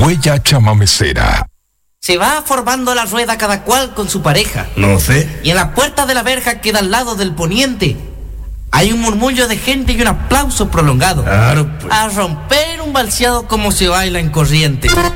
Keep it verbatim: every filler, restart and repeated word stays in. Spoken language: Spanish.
Huella chamamecera. Se va formando la rueda cada cual con su pareja. No sé. Y en la puerta de la verja que da al lado del poniente hay un murmullo de gente y un aplauso prolongado. Claro, pues. A romper un balseado como se baila en corriente.